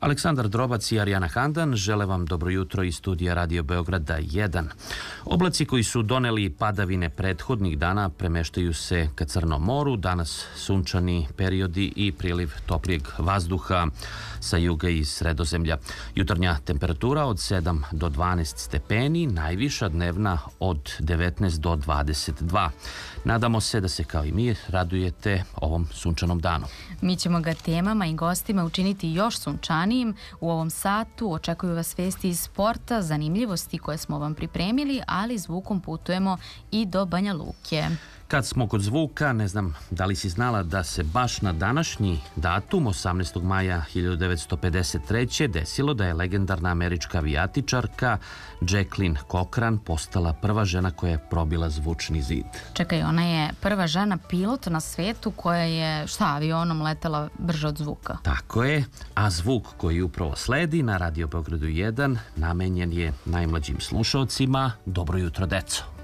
Aleksandar Drobac i Arijana Handan žele vam dobro jutro iz studija Radio Beograda 1. Oblaci koji su doneli padavine prethodnih dana premeštaju se ka Crnom moru, danas sunčani periodi i priliv toplijeg vazduha sa juga i Sredozemlja. Jutarnja temperatura od 7 do 12 stepeni, najviša dnevna od 19 do 22. Nadamo se da se kao i mi radujete ovom sunčanom danu. Mi ćemo ga temama i gostima učiniti još sunčanijim. U ovom satu očekuju vas vesti iz sporta, zanimljivosti koje smo vam pripremili, ali zvukom putujemo i do Banja Luke. Kad smo kod zvuka, ne znam da li si znala da se baš na današnji datum, 18. maja 1953. desilo da je legendarna američka avijatičarka Jacqueline Cochran postala prva žena koja je probila zvučni zid. Čekaj, ona je prva žena pilot na svetu koja je, avionom letela brže od zvuka. Tako je, a zvuk koji upravo sledi na Radio Beogradu 1 namenjen je najmlađim slušaocima. Dobro jutro, deco!